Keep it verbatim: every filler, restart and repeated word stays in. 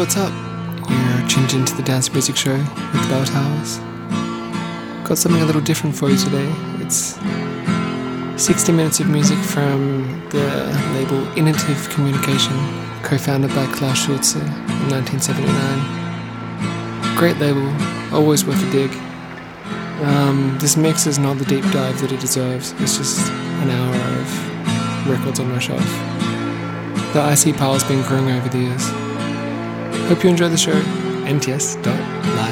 what's up? You're tuned into the Dance Music Show with the Bell Towers. Got something a little different for you today. It's sixty minutes of music from the label Innovative Communication, co-founded by Klaus Schulze in nineteen seventy-nine. Great label, always worth a dig. Um, this mix is not the deep dive that it deserves. It's just an hour of records on my shelf. The I C pile's been growing over the years. Hope you enjoy the show. N T S dot live.